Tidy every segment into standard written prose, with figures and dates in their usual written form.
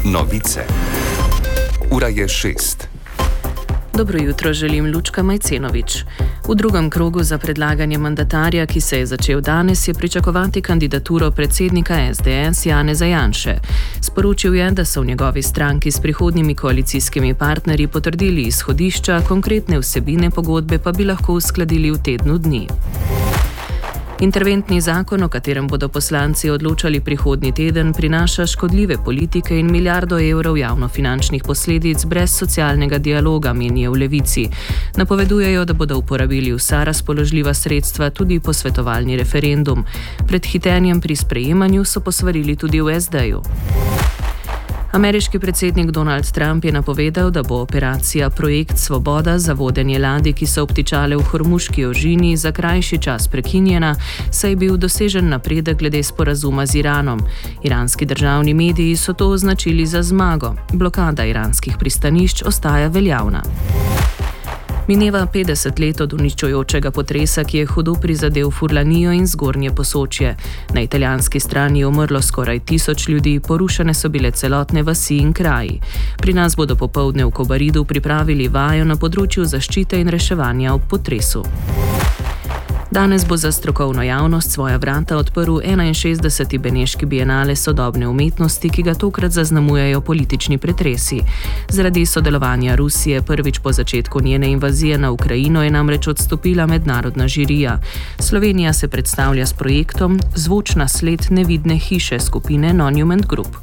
Novice. Ura je 6. Dobro jutro, želim Lučka Majcenovič. V drugem krogu za predlaganje mandatarja, ki se je začel danes, je pričakovati kandidaturo predsednika SDS Janeza Janše. Sporočil je, da so v njegovi stranki s prihodnjimi koalicijskimi partnerji potrdili izhodišča, konkretne vsebine pogodbe pa bi lahko uskladili v tednu dni. Interventni zakon, o katerem bodo poslanci odločali prihodnji teden, prinaša škodljive politike in milijardo evrov javnofinančnih posledic brez socialnega dialoga, menijo v Levici. Napovedujejo, da bodo uporabili vsa razpoložljiva sredstva, tudi posvetovalni referendum. Pred hitenjem pri sprejemanju so posvarili tudi v SD-ju. Ameriški predsednik Donald Trump je napovedal, da bo operacija Projekt Svoboda za vodenje ladij, ki so obtičale v Hormuški ožini, za krajši čas prekinjena, saj je bil dosežen napredek glede sporazuma z Iranom. Iranski državni mediji so to označili za zmago. Blokada iranskih pristanišč ostaja veljavna. Mineva 50 let od uničujočega potresa, ki je hudo prizadel Furlanijo in Zgornje Posočje. Na italijanski strani je umrlo skoraj 1000 ljudi, porušene so bile celotne vasi in kraji. Pri nas bodo popoldne v Kobaridu pripravili vajo na področju zaščite in reševanja ob potresu. Danes bo za strokovno javnost svoja vrata odprl 61. Beneški bienale sodobne umetnosti, ki ga tokrat zaznamujejo politični pretresi. Zaradi sodelovanja Rusije prvič po začetku njene invazije na Ukrajino je namreč odstopila mednarodna žirija. Slovenija se predstavlja s projektom Zvočna sled nevidne hiše skupine Monument Group.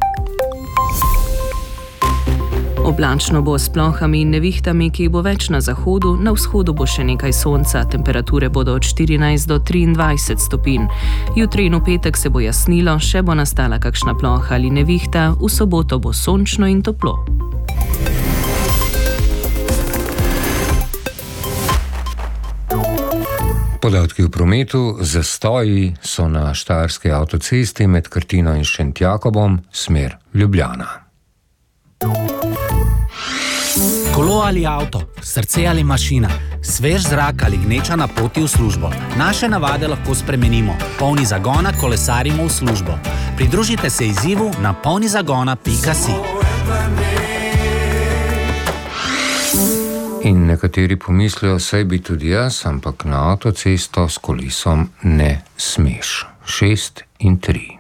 Oblačno bo s plohami in nevihtami, ki jih bo več na zahodu, na vzhodu bo še nekaj sonca, temperature bodo od 14 do 23 stopinj. Jutri in v petek se bo jasnilo, še bo nastala kakšna ploha ali nevihta, v soboto bo sončno in toplo. Podatki v prometu: zastoji so na štajerski avtocesti med Krtino in Šentjakobom, smer Ljubljana. Kolo ali avto, srce ali mašina, svež zrak ali gneča na poti v službo. Naše navade lahko spremenimo. Polni zagona kolesarimo v službo. Pridružite se izzivu na polnizagona.si. In nekateri pomislijo, saj bi tudi jaz, ampak na avtocesto s kolesom ne smeš. 6 in 3.